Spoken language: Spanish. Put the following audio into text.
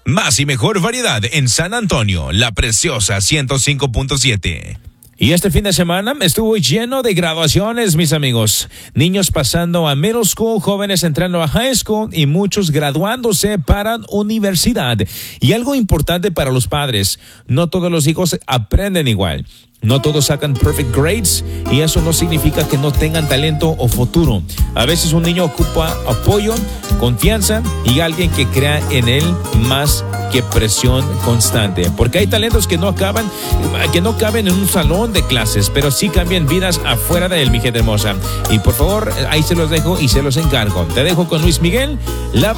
Más y mejor variedad en San Antonio, La Preciosa 105.7. Y este fin de semana estuvo lleno de graduaciones, mis amigos. Niños pasando a middle school, jóvenes entrando a high school y muchos graduándose para universidad. Y algo importante para los padres, no todos los hijos aprenden igual. No todos sacan perfect grades y eso no significa que no tengan talento o futuro. A veces un niño ocupa apoyo, confianza y alguien que crea en él más que presión constante. Porque hay talentos que no caben en un salón de clases, pero sí cambian vidas afuera de él, mi gente hermosa. Y por favor, ahí se los dejo y se los encargo. Te dejo con Luis Miguel, La